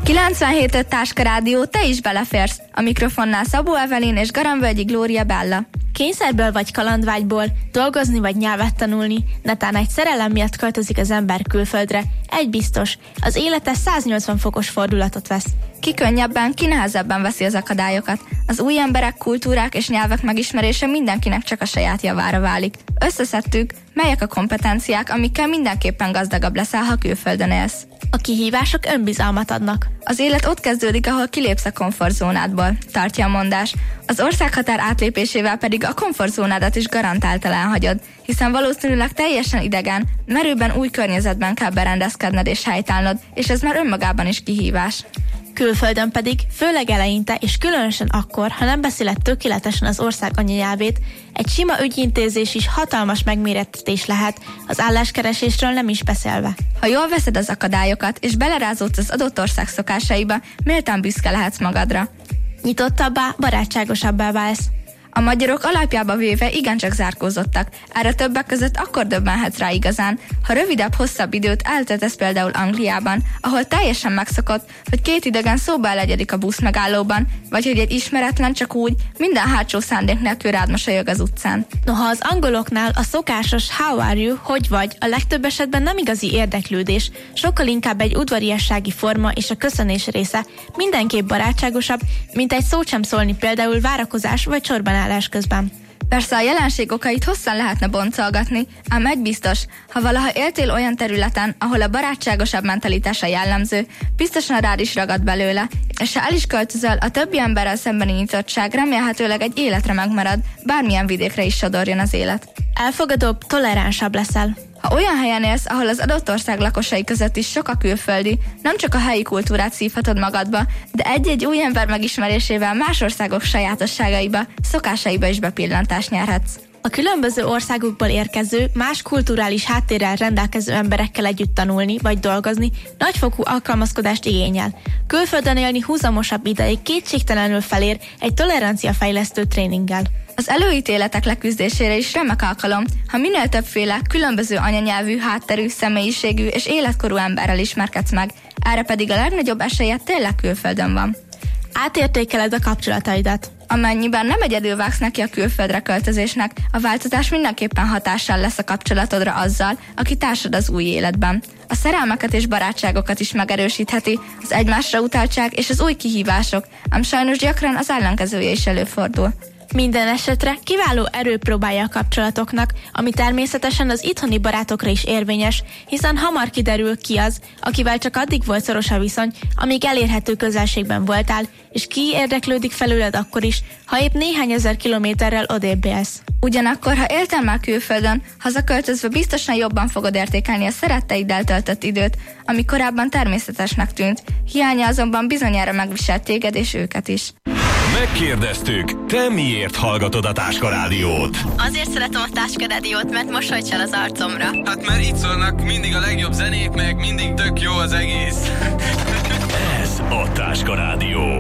97.5 Táska Rádió, te is beleférsz. A mikrofonnál Szabó Evelyn és Garambölgyi Glória Bella. Kényszerből vagy kalandvágyból, dolgozni vagy nyelvet tanulni, netán egy szerelem miatt költözik az ember külföldre. Egy biztos, az élete 180 fokos fordulatot vesz. Ki könnyebben, ki nehezebben veszi az akadályokat. Az új emberek, kultúrák és nyelvek megismerése mindenkinek csak a saját javára válik. Összeszedtük, melyek a kompetenciák, amikkel mindenképpen gazdagabb leszel, ha külföldön élsz. A kihívások önbizalmat adnak. Az élet ott kezdődik, ahol kilépsz a komfortzónádból, tartja a mondás. Az országhatár átlépésével pedig a komfortzónádat is garantáltan elhagyod, hiszen valószínűleg teljesen idegen, merőben új környezetben kell berendezkedned és helytállnod, és ez már önmagában is kihívás. Külföldön pedig, főleg eleinte, és különösen akkor, ha nem beszéled tökéletesen az ország anyanyelvét, egy sima ügyintézés is hatalmas megmérettetés lehet, az álláskeresésről nem is beszélve. Ha jól veszed az akadályokat, és belerázódsz az adott ország szokásaiba, méltán büszke lehetsz magadra. Nyitottabbá, barátságosabbá válsz. A magyarok alapjába véve igencsak zárkózottak. Erre többek között akkor döbbenhetsz rá igazán, ha rövidebb-hosszabb időt eltöltesz például Angliában, ahol teljesen megszokott, hogy két idegen szóba elegyedik a busz megállóban, vagy hogy egy ismeretlen csak úgy, minden hátsó szándék nélkül rád mosolyog az utcán. Noha az angoloknál a szokásos how are you, hogy vagy, a legtöbb esetben nem igazi érdeklődés, sokkal inkább egy udvariassági forma és a köszönés része, mindenképp barátságosabb, mint egy szót sem szólni például várakozás vagy sorban közben. Persze a jelenség okait hosszan lehetne boncolgatni, ám egy biztos, ha valaha éltél olyan területen, ahol a barátságosabb mentalitása jellemző, biztosan rád is ragad belőle, és ha el is költözöl, a többi emberrel szembeni nyitottság remélhetőleg egy életre megmarad, bármilyen vidékre is sodorjon az élet. Elfogadóbb, toleránsabb leszel. Ha olyan helyen élsz, ahol az adott ország lakosai között is sok a külföldi, nem csak a helyi kultúrát szívhatod magadba, de egy-egy új ember megismerésével más országok sajátosságaiba, szokásaiba is bepillantást nyerhetsz. A különböző országokból érkező, más kulturális háttérrel rendelkező emberekkel együtt tanulni vagy dolgozni nagyfokú alkalmazkodást igényel. Külföldön élni húzamosabb ideig kétségtelenül felér egy toleranciafejlesztő tréninggel. Az előítéletek leküzdésére is remek alkalom, ha minél többféle, különböző anyanyelvű, hátterű, személyiségű és életkorú emberrel ismerkedsz meg, erre pedig a legnagyobb esélye tényleg külföldön van. Átértékeled a kapcsolataidat. Amennyiben nem egyedül vágsz neki a külföldre költözésnek, a változás mindenképpen hatással lesz a kapcsolatodra azzal, aki társad az új életben. A szerelmeket és barátságokat is megerősítheti, az egymásra utaltság és az új kihívások, ám sajnos gyakran az ellenkezője is előfordul. Minden esetre kiváló erőpróbája a kapcsolatoknak, ami természetesen az itthoni barátokra is érvényes, hiszen hamar kiderül ki az, akivel csak addig volt szoros a viszony, amíg elérhető közelségben voltál, és ki érdeklődik felőled akkor is, ha épp néhány ezer kilométerrel odébb élsz. Ugyanakkor, ha éltél már külföldön, hazaköltözve biztosan jobban fogod értékelni a szeretteiddel töltött időt, ami korábban természetesnek tűnt, hiánya azonban bizonyára megviselt téged és őket is. Megkérdeztük, te miért hallgatod a Táska Rádiót? Azért szeretem a Táska Rádiót, mert mosolyt csal az arcomra. Hát mert itt szólnak mindig a legjobb zenék, meg mindig tök jó az egész. Ez a Táska Rádió.